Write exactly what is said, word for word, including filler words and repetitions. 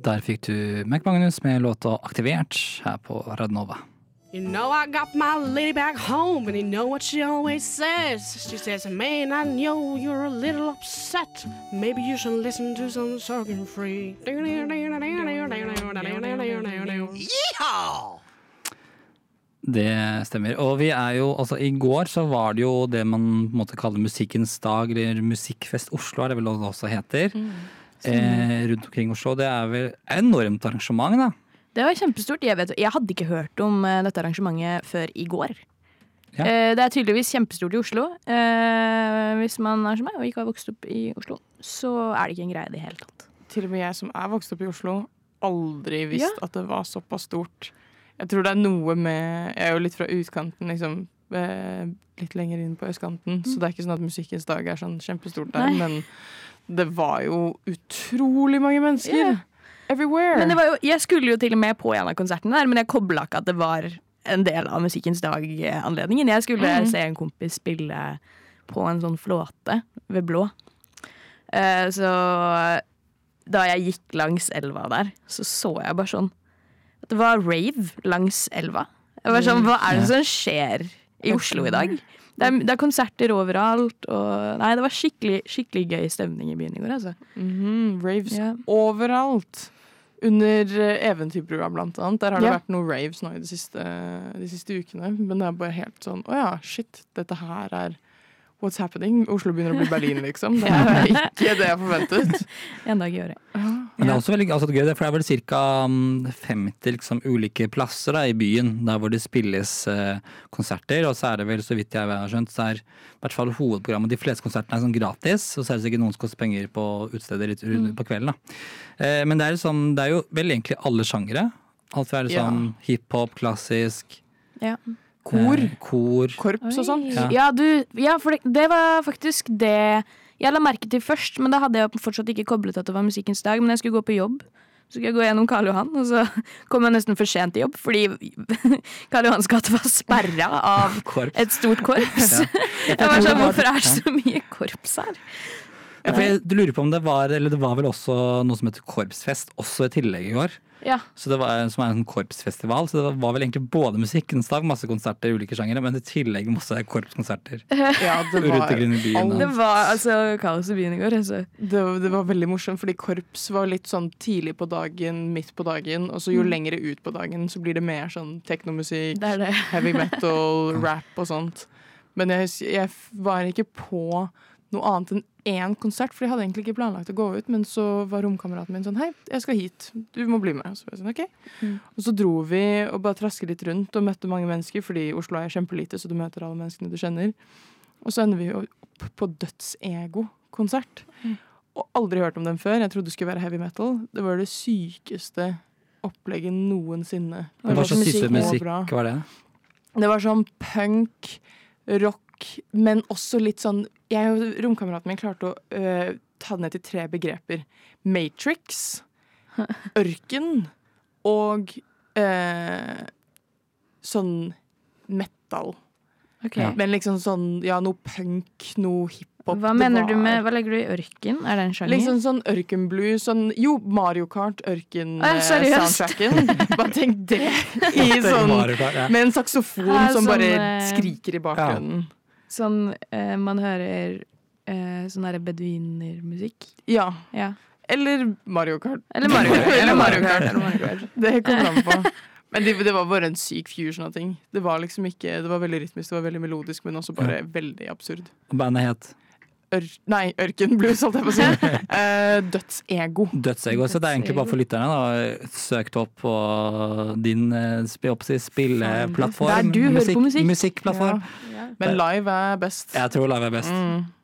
Der fikk du Mac Magnus med låta Aktivert her på Radnova. You know I got my lady back home, and you know what she always says. She says, man, I know you're a little upset. Maybe you should listen to some Sorghum Free. Yeehaw! Det stemmer. Og vi er jo, altså i går så var det jo det man på en måte kaller Musikkens dag, eller Musikkfest Oslo er det vel også heter. Mm. Eh, rundt omkring Oslo. Det er vel enormt arrangement da. Det var kjempestort. Jeg, vet, jeg hadde ikke hørt om uh, dette arrangementet før i går. Ja. Uh, det er tydeligvis kjempestort i Oslo. Uh, hvis man er som meg og ikke har vokst opp i Oslo, så er det ikke en greie i det hele tatt. Til og med jeg som er vokst opp i Oslo, aldri visst Ja. at det var såpass stort. Jeg tror det er noe med, jeg er jo litt fra utkanten, liksom, eh, litt lenger inn på østkanten, mm. så det er ikke sånn at Musikkens dag er sånn kjempestort der, Nei. Men det var jo utrolig mange mennesker. Yeah. Everywhere. Men det var jo, jeg skulle jo til og med på en av konsertene der, men jeg koblet ikke at det var en del av Musikkens dag-anledningen. Jeg skulle mm. se en kompis spille på en sånn flåte ved Blå. Uh, så da jeg gikk langs elva der, så så jeg bare sånn at det var rave langs elva. Jeg var sånn, hva er det som skjer i Oslo i dag? Det er, det er konserter overalt, og nei, det var skikkelig, skikkelig gøy stemning i byen i går, altså. Mm-hmm, raves ja. Overalt. Under eventyrprogram blant annet. Der har det ja. vært noen raves nå i de siste, de siste ukene. Men det er bare helt sånn, åja, shit, dette her er what's happening? Oslo begynner å bli Berlin, liksom. Det er ikke det jeg forventet. En dag i året. Men det er også veldig altså, gøy, for det er vel cirka femti liksom, ulike plasser da, i byen, der hvor det spilles eh, konserter, og så er det vel, så vidt jeg har skjønt, så er i hvert fall hovedprogrammet, de fleste konsertene er sånn gratis, og så er det sikkert noen som koster penger på utsteder litt mm. på kvelden. Da. Eh, men det er, liksom, det er jo vel egentlig alle sjangere. Alt fra sånn ja. Hip-hop, klassisk, ja. Kor. Eh, kor. Korps og sånt. Ja, ja, du, ja for det, det var faktisk det jeg la merke til først, men da hadde jeg fortsatt ikke koblet at det var Musikkens dag, men jeg skulle gå på jobb. Så skulle jeg gå gjennom Karl Johan, og så kom jeg nesten for sent til jobb, fordi Karl Johans gate var sperret av korps. Et stort korps. Ja. Jeg, jeg var sånn, hvorfor er det så mye korps her? Ja, for jeg, du lurer på om det var, eller det var vel også noe som heter korpsfest, også i tillegg i år. Ja. Så det var, som er en sånn korpsfestival, så det var vel egentlig både Musikkens dag, masse konserter i ulike sjangere, men i tillegg masse korpskonserter. Ja, det var, byen, det var altså kaos i byen i går. Altså. Det, det var veldig morsomt, fordi korps var litt sånn tidlig på dagen, midt på dagen, og så jo mm. lengre ut på dagen, så blir det mer sånn teknomusikk, det det. heavy metal, rap og sånt. Men jeg, jeg var ikke på noe annet enn én konsert, for jeg hadde egentlig ikke planlagt å gå ut, men så var romkameraten min sånn, hei, jeg skal hit, du må bli med. Så var jeg sånn, ok. Mm. Og så dro vi og bare trasket litt rundt og møtte mange mennesker, fordi Oslo er kjempelite, så du møter alle menneskene du kjenner. Og så ender vi opp på Dødsego-konsert. Mm. Og aldri hørt om dem før. Jeg trodde det skulle være heavy metal. Det var det sykeste opplegget noensinne. Det var så type musikk, hva var det? Det var sånn punk, rock, men også litt sånn, jeg og romkameraten min klarte å uh, ta det ned til tre begreper. Matrix, ørken og uh, sånn metal. Okay. Men liksom sånn, ja, noe punk, noe hiphop. Hva mener du med, hva legger du i ørken? Er det en sjanger? Liksom sånn ørkenblues, sånn, jo, Mario Kart, ørken ah, soundtracken. Bare tenk det i sånn, med en saksofon ja, som sånn, bare skriker i bakgrunnen. Ja. Sånn, uh, man hører uh, sånn der beduinermusikk. Ja. ja. Eller Mario Kart. Eller Mario Kart. Eller Mario Kart. Eller Mario Kart. Det kommer an på. Men det, det var bare en syk fusion av ting. Det var liksom ikke, det var veldig rytmisk, det var veldig melodisk, men også bare ja. veldig absurd. Og bandet het? Ør, nei, Ørkenblues, holdt jeg på å si. uh, Dødsego. Dødsego, så det er egentlig bare for lytterne da. Søkt opp på din uh, spilleplattform. Der du hører musikk, på musikk. Musikkplattform. Ja. Men live er best. Jeg tror live er best. Mm.